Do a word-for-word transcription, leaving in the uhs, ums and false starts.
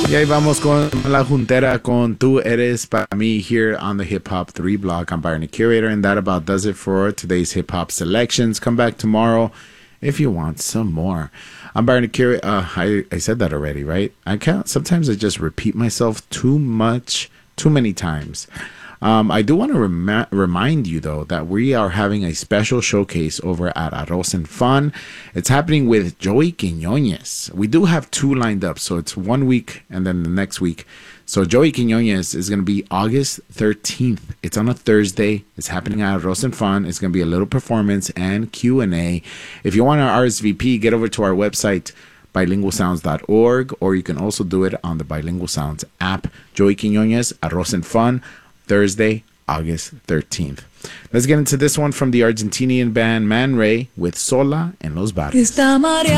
Y ahí vamos con la juntera con Tú Eres Para Mí here on the Hip Hop three blog. I'm Byron the Curator, and that about does it for today's hip hop selections. Come back tomorrow if you want some more. I'm Byron the Curator. Uh, I, I said that already, right? I can't. Sometimes I just repeat myself too much, too many times. Um, I do want to rem- remind you, though, that we are having a special showcase over at Arroz and Fun. It's happening with Joey Quiñones. We do have two lined up, so it's one week and then the next week. So Joey Quiñones is going to be August thirteenth. It's on a Thursday. It's happening at Arroz and Fun. It's going to be a little performance and Q and A. If you want to R S V P, get over to our website, bilingual sounds dot org, or you can also do it on the Bilingual Sounds app. Joey Quiñones, Arroz and Fun, Thursday, August thirteenth. Let's get into this one from the Argentinian band Man Ray with Sola en los Bares.